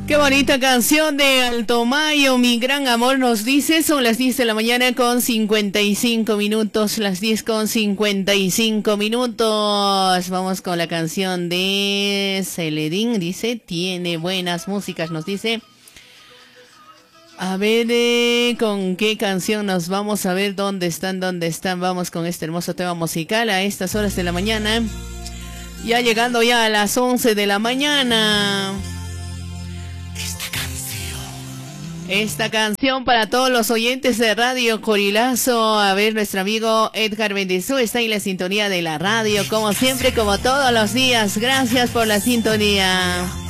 Qué bonita canción de Alto Mayo, mi gran amor, nos dice. Son las 10 de la mañana con 55 minutos, las 10 con 55 minutos. Vamos con la canción de Celedín, dice, tiene buenas músicas, nos dice. A ver, ¿con qué canción nos vamos? A ver, ¿dónde están? Vamos con este hermoso tema musical a estas horas de la mañana. Ya llegando ya a las 11 de la mañana. Esta canción para todos los oyentes de Radio Corilazo. A ver, nuestro amigo Edgar Bendezú está en la sintonía de la radio, como siempre, como todos los días. Gracias por la sintonía.